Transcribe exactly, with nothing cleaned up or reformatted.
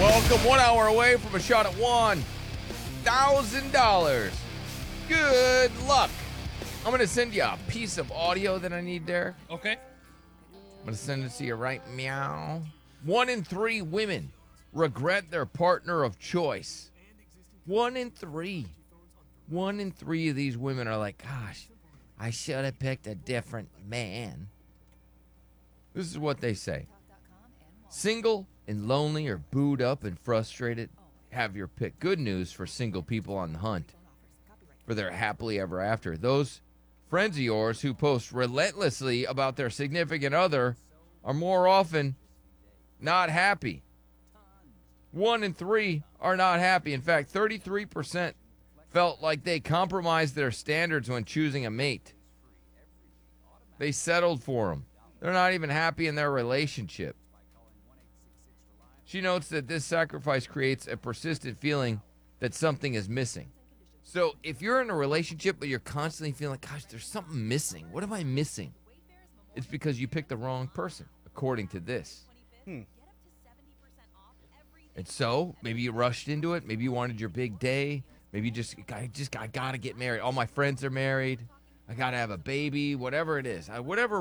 Welcome, one hour away from a shot at one thousand dollars. Good luck. I'm going to send you a piece of audio that I need there. Okay. I'm going to send it to you right meow. One in three women regret their partner of choice. One in three. One in three of these women are like, gosh, I should have picked a different man. This is what they say. Single and lonely or booed up and frustrated, have your pick. Good news for single people on the hunt for their happily ever after. Those friends of yours who post relentlessly about their significant other are more often not happy. One in three are not happy. In fact, thirty-three percent felt like they compromised their standards when choosing a mate. They settled for them. They're not even happy in their relationship. She notes that this sacrifice creates a persistent feeling that something is missing. So if you're in a relationship but you're constantly feeling like, gosh, there's something missing. What am I missing? It's because you picked the wrong person, according to this. Hmm. And so maybe you rushed into it. Maybe you wanted your big day. Maybe you just, I just, I got to get married. All my friends are married. I got to have a baby, whatever it is. I, whatever